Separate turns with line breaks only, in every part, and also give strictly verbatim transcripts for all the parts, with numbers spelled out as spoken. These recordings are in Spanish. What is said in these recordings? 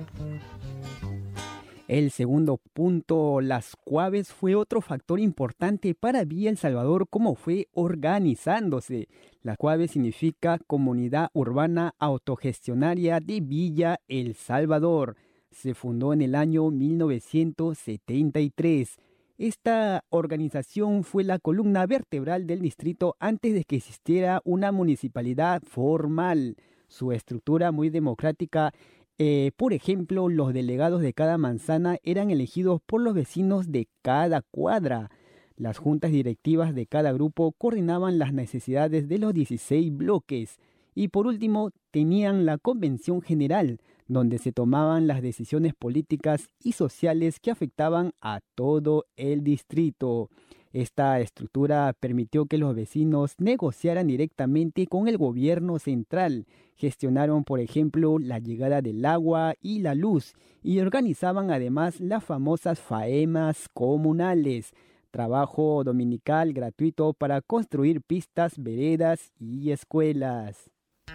El segundo punto, las CUAVES, fue otro factor importante para Villa El Salvador, como fue organizándose. La CUAVES significa Comunidad Urbana Autogestionaria de Villa El Salvador. Se fundó en el año mil novecientos setenta y tres. Esta organización fue la columna vertebral del distrito antes de que existiera una municipalidad formal. Su estructura muy democrática. Eh, por ejemplo, los delegados de cada manzana eran elegidos por los vecinos de cada cuadra. Las juntas directivas de cada grupo coordinaban las necesidades de los dieciséis bloques. Y por último, tenían la Convención General, donde se tomaban las decisiones políticas y sociales que afectaban a todo el distrito. Esta estructura permitió que los vecinos negociaran directamente con el gobierno central, gestionaron, por ejemplo, la llegada del agua y la luz, y organizaban además las famosas faemas comunales, trabajo dominical gratuito para construir pistas, veredas y escuelas.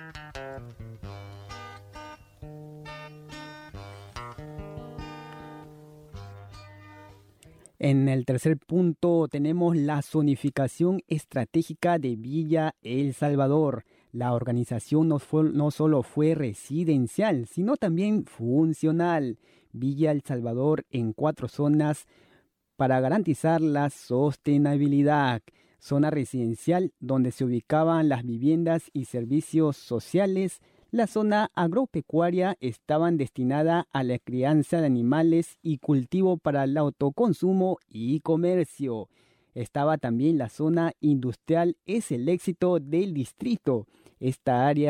En el tercer punto tenemos la zonificación estratégica de Villa El Salvador. La organización no, fue, no solo fue residencial, sino también funcional. Villa El Salvador en cuatro zonas para garantizar la sostenibilidad. Zona residencial, donde se ubicaban las viviendas y servicios sociales. La zona agropecuaria estaban destinada a la crianza de animales y cultivo para el autoconsumo y comercio. Estaba también la zona industrial, es el éxito del distrito. Esta área